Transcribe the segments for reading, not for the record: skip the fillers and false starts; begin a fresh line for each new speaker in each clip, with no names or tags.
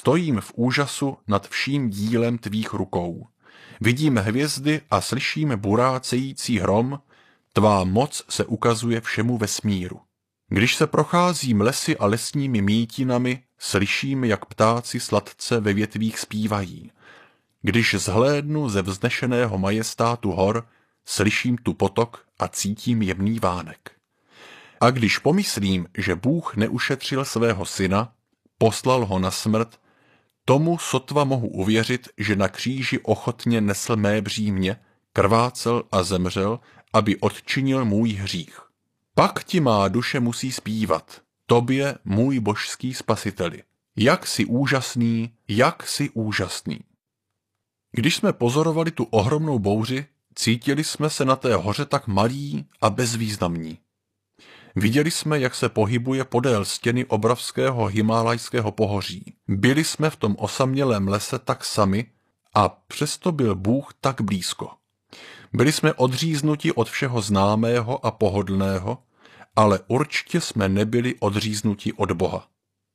Stojím v úžasu nad vším dílem tvých rukou. Vidím hvězdy a slyším burácející hrom, tvá moc se ukazuje všemu vesmíru. Když se procházím lesy a lesními mítinami, slyším, jak ptáci sladce ve větvích zpívají. Když zhlédnu ze vznešeného majestátu hor, slyším tu potok a cítím jemný vánek. A když pomyslím, že Bůh neušetřil svého syna, poslal ho na smrt, tomu sotva mohu uvěřit, že na kříži ochotně nesl mé břímě, krvácel a zemřel, aby odčinil můj hřích. Pak ti má duše musí zpívat, tobě, můj božský spasiteli. Jak jsi úžasný, jak jsi úžasný. Když jsme pozorovali tu ohromnou bouři, cítili jsme se na té hoře tak malí a bezvýznamní. Viděli jsme, jak se pohybuje podél stěny obrovského himálajského pohoří. Byli jsme v tom osamělém lese tak sami a přesto byl Bůh tak blízko. Byli jsme odříznuti od všeho známého a pohodlného, ale určitě jsme nebyli odříznuti od Boha.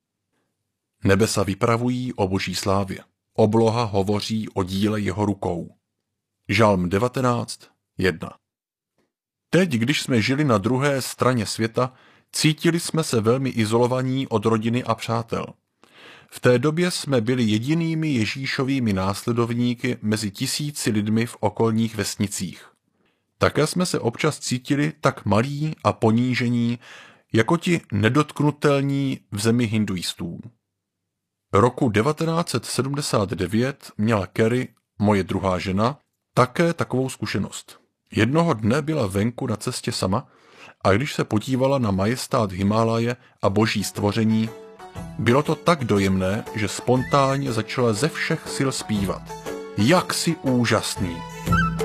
Nebesa vypravují o Boží slávě. Obloha hovoří o díle jeho rukou. Žalm 19:1. Teď, když jsme žili na druhé straně světa, cítili jsme se velmi izolovaní od rodiny a přátel. V té době jsme byli jedinými Ježíšovými následovníky mezi tisíci lidmi v okolních vesnicích. Také jsme se občas cítili tak malí a ponížení, jako ti nedotknutelní v zemi hinduistů. Roku 1979 měla Carrie, moje druhá žena, také takovou zkušenost. Jednoho dne byla venku na cestě sama a když se podívala na majestát Himálaje a boží stvoření, bylo to tak dojemné, že spontánně začala ze všech sil zpívat. Jak jsi úžasný!